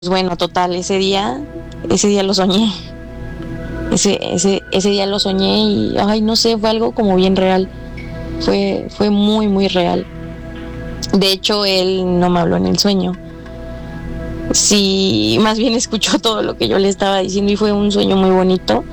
bueno, total, ese día lo soñé. Ese día lo soñé y, ay, no sé, fue algo como bien real. Fue muy, muy real. De hecho, él no me habló en el sueño. Sí, más bien escuchó todo lo que yo le estaba diciendo y fue un sueño muy bonito.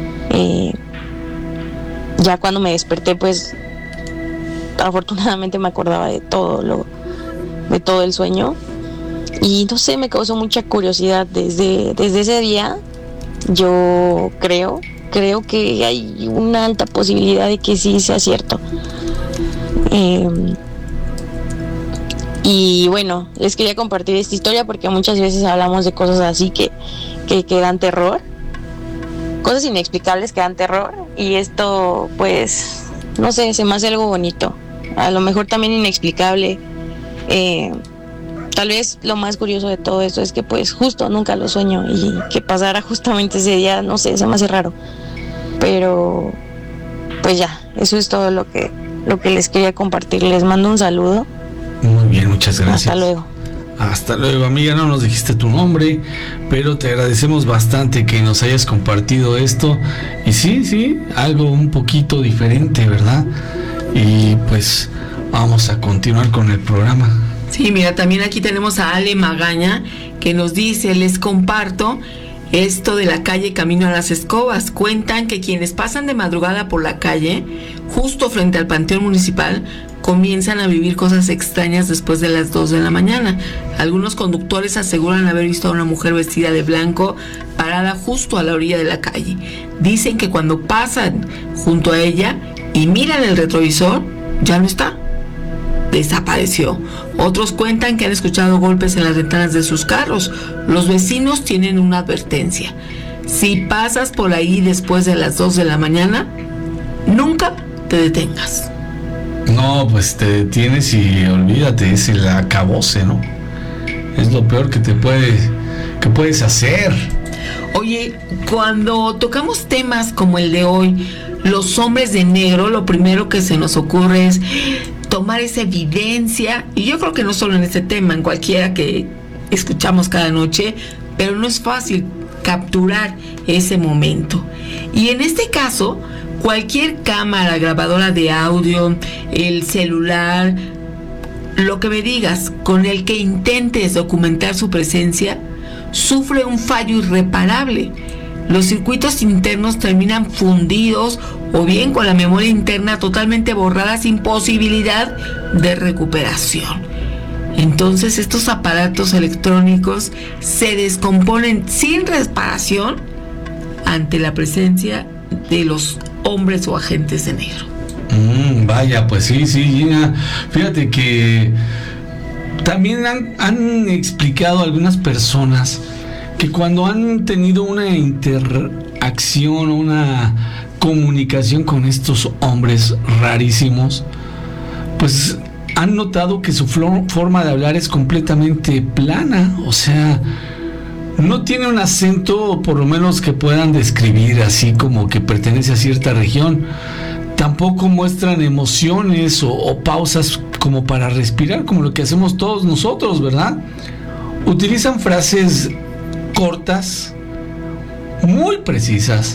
Ya cuando me desperté, pues, afortunadamente me acordaba de todo el sueño. Y no sé, me causó mucha curiosidad desde ese día. Yo creo que hay una alta posibilidad de que sí sea cierto. Y bueno, les quería compartir esta historia porque muchas veces hablamos de cosas así que dan terror, cosas inexplicables que dan terror, y esto, pues, no sé, se me hace algo bonito, a lo mejor también inexplicable. Tal vez lo más curioso de todo esto es que pues justo nunca lo sueño, y que pasara justamente ese día, no sé, se me hace raro. Pero pues ya, eso es todo lo que les quería compartir. Les mando un saludo. Muy bien, muchas gracias. Hasta luego. Hasta luego, amiga. No nos dijiste tu nombre, pero te agradecemos bastante que nos hayas compartido esto. Y sí, algo un poquito diferente, ¿verdad? Y pues vamos a continuar con el programa. Sí, mira, también aquí tenemos a Ale Magaña, que nos dice: les comparto esto de la calle Camino a las Escobas. Cuentan que quienes pasan de madrugada por la calle, justo frente al Panteón Municipal, comienzan a vivir cosas extrañas después de las 2 de la mañana. Algunos conductores aseguran haber visto a una mujer vestida de blanco parada justo a la orilla de la calle. Dicen que cuando pasan junto a ella y miran el retrovisor, ya no está. Desapareció. Otros cuentan que han escuchado golpes en las ventanas de sus carros. Los vecinos tienen una advertencia: si pasas por ahí después de las 2 de la mañana, nunca te detengas. No, pues te detienes y olvídate, es el acabose, ¿no? Es lo peor que puedes hacer. Oye, cuando tocamos temas como el de hoy, los hombres de negro, lo primero que se nos ocurre es tomar esa evidencia, y yo creo que no solo en este tema, en cualquiera que escuchamos cada noche, pero no es fácil capturar ese momento. Y en este caso, cualquier cámara grabadora de audio, el celular, lo que me digas, con el que intentes documentar su presencia, sufre un fallo irreparable. Los circuitos internos terminan fundidos o bien con la memoria interna totalmente borrada, sin posibilidad de recuperación. Entonces estos aparatos electrónicos se descomponen sin reparación ante la presencia de los hombres o agentes de negro. Vaya, pues sí, Gina. Fíjate que también han explicado algunas personas que cuando han tenido una interacción, una comunicación con estos hombres rarísimos, pues han notado que su forma de hablar es completamente plana. O sea, no tiene un acento, por lo menos que puedan describir así como que pertenece a cierta región. Tampoco muestran emociones o pausas como para respirar, como lo que hacemos todos nosotros, ¿verdad? Utilizan frases cortas, muy precisas,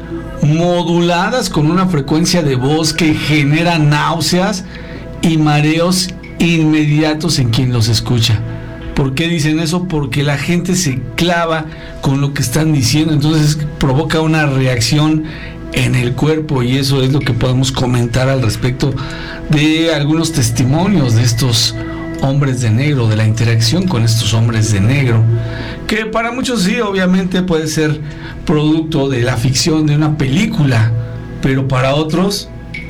moduladas con una frecuencia de voz que genera náuseas y mareos inmediatos en quien los escucha. ¿Por qué dicen eso? Porque la gente se clava con lo que están diciendo, entonces provoca una reacción en el cuerpo, y eso es lo que podemos comentar al respecto de algunos testimonios de estos hombres de negro, de la interacción con estos hombres de negro, que para muchos sí, obviamente puede ser producto de la ficción de una película, pero para otros,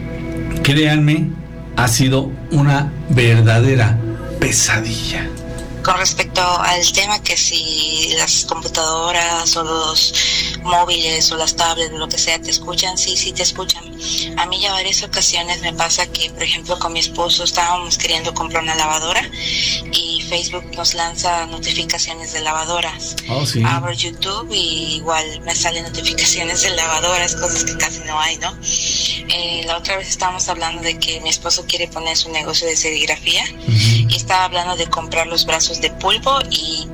créanme, ha sido una verdadera pesadilla. Con respecto al tema que si las computadoras o los móviles o las tablets o lo que sea te escuchan, sí te escuchan. A mí ya varias ocasiones me pasa que, por ejemplo, con mi esposo estábamos queriendo comprar una lavadora y Facebook nos lanza notificaciones de lavadoras. Oh, sí. Abro YouTube y igual me salen notificaciones de lavadoras, cosas que casi no hay, ¿no? La otra vez estábamos hablando de que mi esposo quiere poner su negocio de serigrafía y estaba hablando de comprar los brazos de pulpo y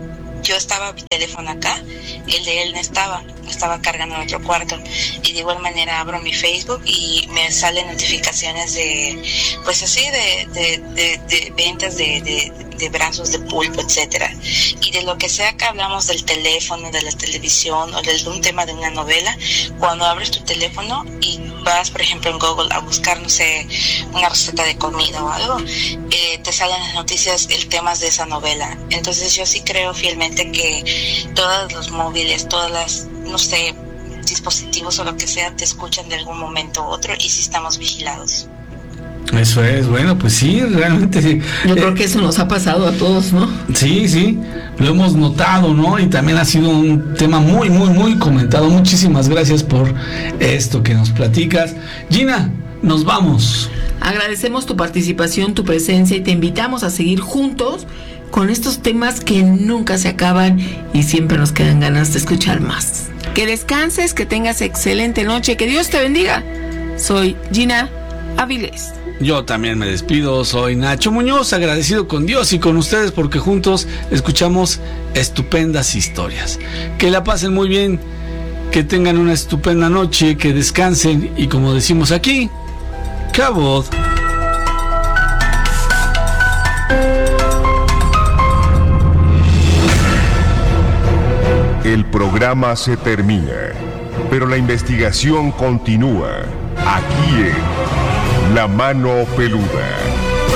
yo estaba mi teléfono acá, el de él no estaba cargando en otro cuarto, y de igual manera abro mi Facebook y me salen notificaciones de, pues así, de ventas de brazos de pulpo, etcétera, y de lo que sea que hablamos del teléfono, de la televisión o de un tema de una novela. Cuando abres tu teléfono y vas, por ejemplo, en Google a buscar, no sé, una receta de comida o algo, te salen las noticias, el tema de esa novela. Entonces yo sí creo fielmente que todos los móviles, todas las, no sé, dispositivos o lo que sea, te escuchan de algún momento u otro, y sí estamos vigilados. Eso es, bueno, pues sí, realmente sí. Yo creo que eso nos ha pasado a todos, ¿no? Sí, lo hemos notado, ¿no? Y también ha sido un tema muy, muy, muy comentado. Muchísimas gracias por esto que nos platicas. Gina, nos vamos. Agradecemos tu participación, tu presencia, y te invitamos a seguir juntos con estos temas que nunca se acaban y siempre nos quedan ganas de escuchar más. Que descanses, que tengas excelente noche, que Dios te bendiga. Soy Gina Avilés. Yo también me despido, soy Nacho Muñoz, agradecido con Dios y con ustedes porque juntos escuchamos estupendas historias. Que la pasen muy bien, que tengan una estupenda noche, que descansen y, como decimos aquí, Cabot. El programa se termina, pero la investigación continúa aquí en La Mano Peluda.